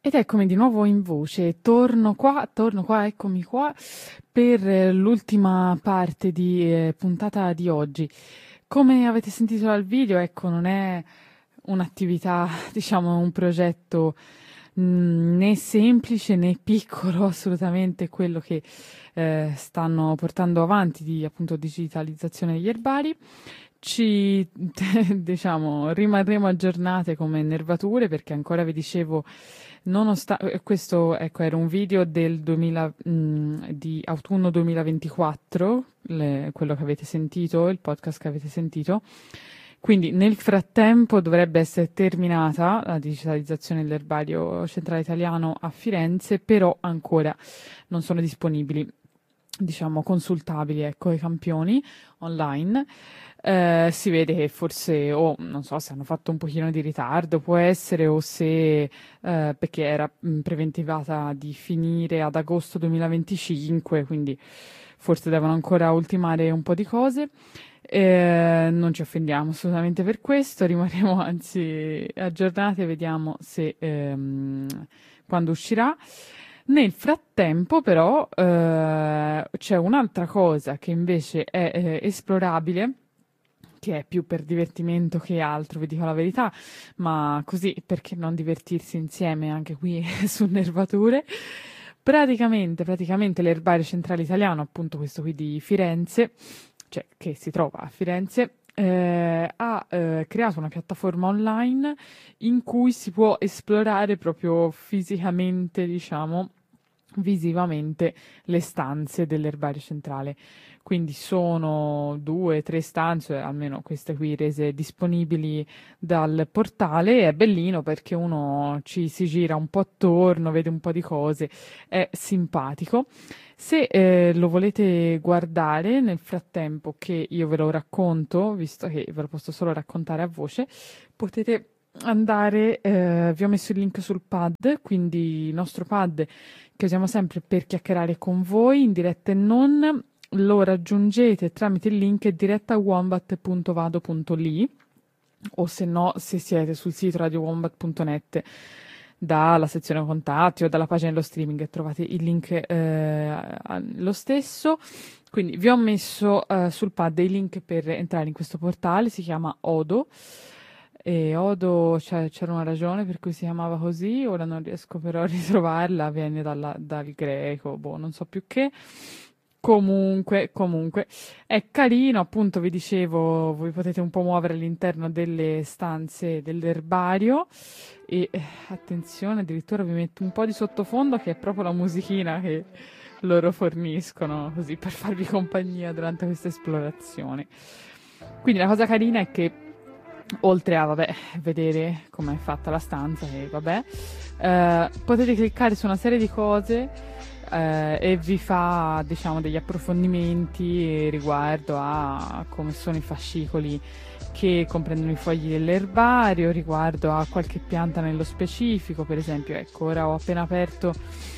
Ed eccomi di nuovo in voce, torno qua, eccomi qua per l'ultima parte di puntata di oggi. Come avete sentito dal video, ecco, non è un'attività, diciamo, un progetto né semplice né piccolo, assolutamente quello che stanno portando avanti di appunto digitalizzazione degli erbari. Ci diciamo rimarremo aggiornate come nervature perché ancora vi dicevo questo ecco era un video del 2000 di autunno 2024, quello che avete sentito, il podcast che avete sentito. Quindi nel frattempo dovrebbe essere terminata la digitalizzazione dell'erbario centrale italiano a Firenze, però ancora non sono disponibili, diciamo, consultabili, ecco, i campioni online. Si vede che forse, o non so se hanno fatto un pochino di ritardo, può essere, o se perché era preventivata di finire ad agosto 2025, quindi forse devono ancora ultimare un po' di cose. Non ci offendiamo assolutamente per questo, rimarremo anzi aggiornati e vediamo se quando uscirà. Nel frattempo, però, c'è un'altra cosa che invece è esplorabile, che è più per divertimento che altro, vi dico la verità, ma così perché non divertirsi insieme anche qui su Nervature. Praticamente l'erbario centrale italiano, appunto questo qui di Firenze, cioè che si trova a Firenze, ha creato una piattaforma online in cui si può esplorare proprio fisicamente, diciamo, visivamente le stanze dell'erbario centrale. Quindi sono 2 o 3 stanze, almeno queste qui rese disponibili dal portale. È bellino perché uno ci si gira un po' attorno, vede un po' di cose, è simpatico. Se lo volete guardare nel frattempo che io ve lo racconto, visto che ve lo posso solo raccontare a voce, potete andare, vi ho messo il link sul pad, quindi il nostro pad che usiamo sempre per chiacchierare con voi in diretta e non, lo raggiungete tramite il link diretta.wombat.vado.li, o se no, se siete sul sito radiowombat.net, dalla sezione contatti o dalla pagina dello streaming trovate il link lo stesso. Quindi vi ho messo sul pad i link per entrare in questo portale, si chiama Odo. E Odo, c'era una ragione per cui si chiamava così, ora non riesco però a ritrovarla, viene dal greco, boh, non so più che. Comunque, è carino, appunto vi dicevo, voi potete un po' muovere all'interno delle stanze dell'erbario e attenzione, addirittura vi metto un po' di sottofondo che è proprio la musichina che loro forniscono, così per farvi compagnia durante questa esplorazione. Quindi la cosa carina è che oltre a, vabbè, vedere com'è fatta la stanza, e vabbè, potete cliccare su una serie di cose e vi fa, diciamo, degli approfondimenti riguardo a come sono i fascicoli che comprendono i fogli dell'erbario, riguardo a qualche pianta nello specifico. Per esempio, ecco, ora ho appena aperto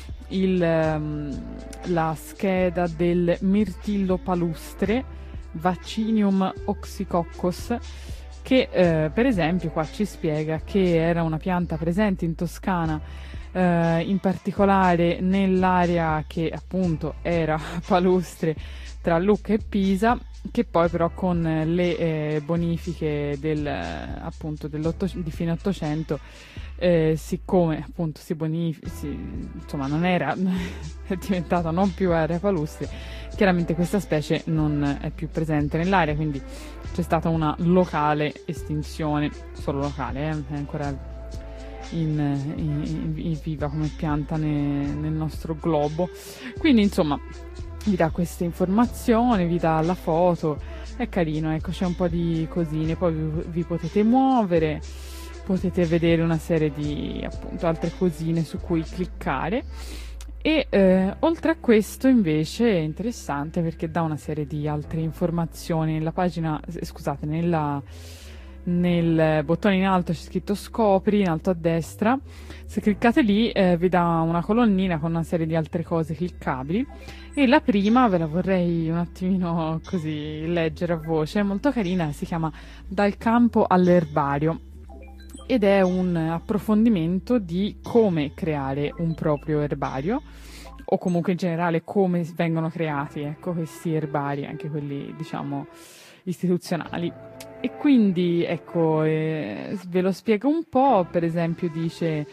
la scheda del mirtillo palustre, Vaccinium oxycoccus, che per esempio qua ci spiega che era una pianta presente in Toscana, in particolare nell'area che appunto era palustre tra Lucca e Pisa, che poi però con le bonifiche appunto di fine 800, siccome appunto insomma non era è diventata non più area palustre, chiaramente questa specie non è più presente nell'area, quindi c'è stata una locale estinzione, solo locale, è ancora in viva come pianta nel nostro globo. Quindi insomma vi dà queste informazioni, vi dà la foto, è carino, ecco, c'è un po' di cosine, poi vi potete muovere, potete vedere una serie di appunto altre cosine su cui cliccare. E oltre a questo invece è interessante perché dà una serie di altre informazioni nella pagina, scusate, nel bottone in alto c'è scritto scopri, in alto a destra. Se cliccate lì vi dà una colonnina con una serie di altre cose cliccabili, e la prima ve la vorrei un attimino così leggere a voce, è molto carina, si chiama Dal campo all'erbario. ed è un approfondimento di come creare un proprio erbario, o comunque in generale come vengono creati, ecco, questi erbari, anche quelli, diciamo, istituzionali. E quindi, ecco, ve lo spiego un po', per esempio dice,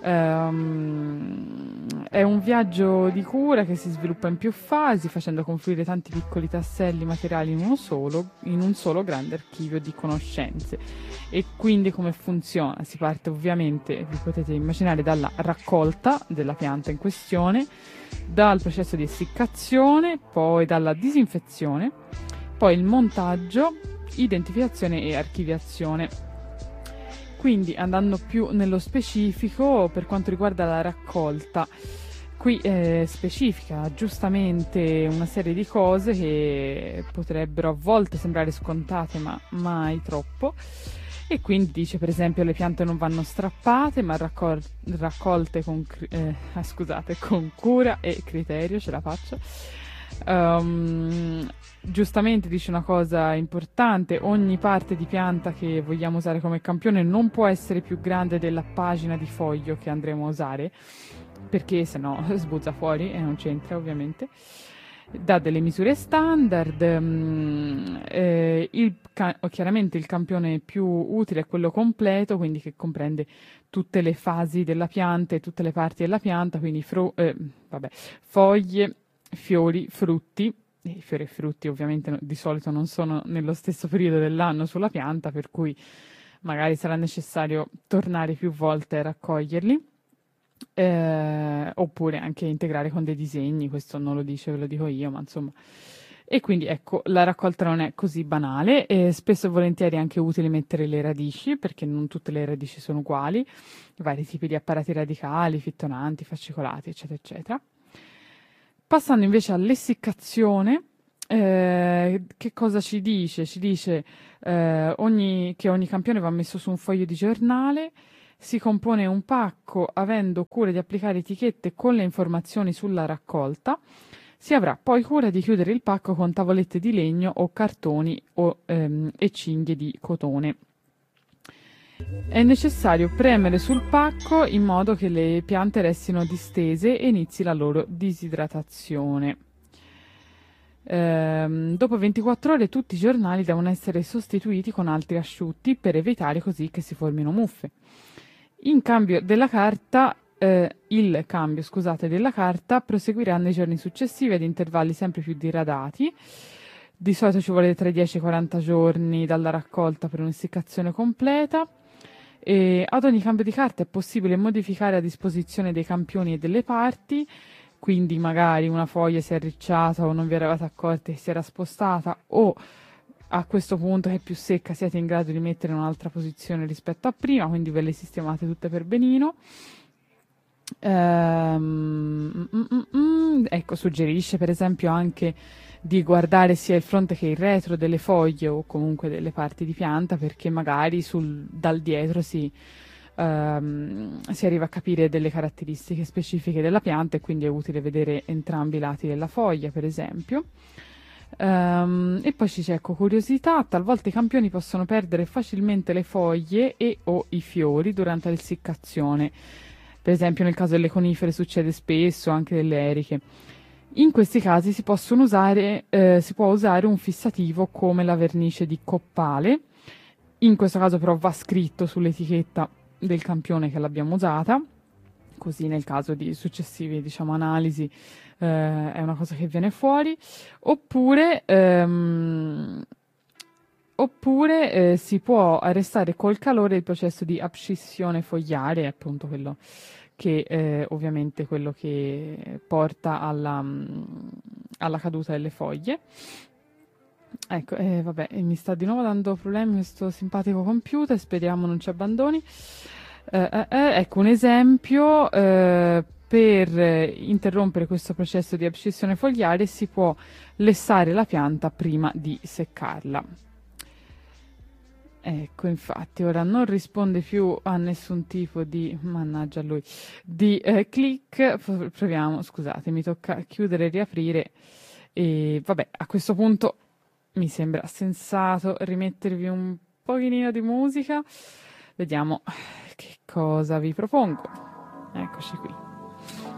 è un viaggio di cura che si sviluppa in più fasi, facendo confluire tanti piccoli tasselli materiali in un solo grande archivio di conoscenze. E quindi come funziona? Si parte ovviamente, vi potete immaginare, dalla raccolta della pianta in questione, dal processo di essiccazione, poi dalla disinfezione, poi il montaggio, identificazione e archiviazione. Quindi andando più nello specifico per quanto riguarda la raccolta, qui specifica giustamente una serie di cose che potrebbero a volte sembrare scontate, ma mai troppo. E quindi dice, per esempio, le piante non vanno strappate, ma raccolte con cura e criterio, ce la faccio. Giustamente dice una cosa importante: ogni parte di pianta che vogliamo usare come campione non può essere più grande della pagina di foglio che andremo a usare, perché sennò sbuzza fuori e non c'entra, ovviamente. Dà delle misure standard, chiaramente il campione più utile è quello completo, quindi che comprende tutte le fasi della pianta e tutte le parti della pianta, quindi foglie, fiori, frutti. I fiori e frutti ovviamente di solito non sono nello stesso periodo dell'anno sulla pianta, per cui magari sarà necessario tornare più volte a raccoglierli. Oppure anche integrare con dei disegni, questo non lo dice, ve lo dico io, ma insomma. E quindi ecco, la raccolta non è così banale, e spesso e volentieri è anche utile mettere le radici, perché non tutte le radici sono uguali, vari tipi di apparati radicali, fittonanti, fascicolati, eccetera, eccetera. Passando invece all'essiccazione, che cosa ci dice? Ci dice che ogni campione va messo su un foglio di giornale. Si compone un pacco avendo cura di applicare etichette con le informazioni sulla raccolta. Si avrà poi cura di chiudere il pacco con tavolette di legno o cartoni e cinghie di cotone. È necessario premere sul pacco in modo che le piante restino distese e inizi la loro disidratazione. Dopo 24 ore tutti i giornali devono essere sostituiti con altri asciutti per evitare così che si formino muffe. Il cambio della carta proseguirà nei giorni successivi ad intervalli sempre più diradati. Di solito ci vuole tra i 10 e i 40 giorni dalla raccolta per un'essiccazione completa. E ad ogni cambio di carta è possibile modificare la disposizione dei campioni e delle parti, quindi magari una foglia si è arricciata o non vi eravate accorti che si era spostata, o a questo punto che è più secca siete in grado di mettere in un'altra posizione rispetto a prima, quindi ve le sistemate tutte per benino. Ecco, suggerisce per esempio anche di guardare sia il fronte che il retro delle foglie o comunque delle parti di pianta, perché magari dal dietro si arriva a capire delle caratteristiche specifiche della pianta, e quindi è utile vedere entrambi i lati della foglia, per esempio. E poi ci c'è, ecco, curiosità: talvolta i campioni possono perdere facilmente le foglie e o i fiori durante l'essiccazione. Per esempio nel caso delle conifere succede spesso, anche delle eriche. In questi casi si può usare un fissativo come la vernice di coppale. In questo caso però va scritto sull'etichetta del campione che l'abbiamo usata, così nel caso di successive, diciamo, analisi è una cosa che viene fuori. Oppure si può arrestare col calore il processo di abscissione fogliare, appunto quello che ovviamente quello che porta alla caduta delle foglie. Ecco, vabbè, mi sta di nuovo dando problemi questo simpatico computer, speriamo non ci abbandoni. Ecco un esempio: per interrompere questo processo di abscissione fogliare si può lessare la pianta prima di seccarla. Ecco, infatti, ora non risponde più a nessun tipo di, mannaggia lui, di click. Proviamo, scusate, mi tocca chiudere e riaprire. E vabbè, a questo punto mi sembra sensato rimettervi un pochino di musica. vediamo che cosa vi propongo. Eccoci qui.